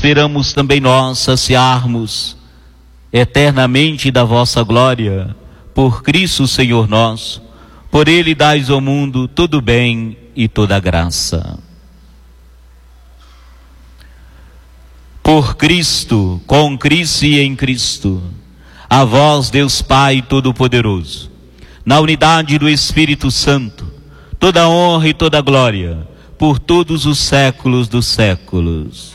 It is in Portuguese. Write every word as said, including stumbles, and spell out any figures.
esperamos também nós saciarmos eternamente da vossa glória, por Cristo Senhor nosso. Por Ele dais ao mundo todo bem e toda graça. Por Cristo, com Cristo e em Cristo, a vós, Deus Pai Todo-Poderoso, na unidade do Espírito Santo, toda honra e toda glória, por todos os séculos dos séculos.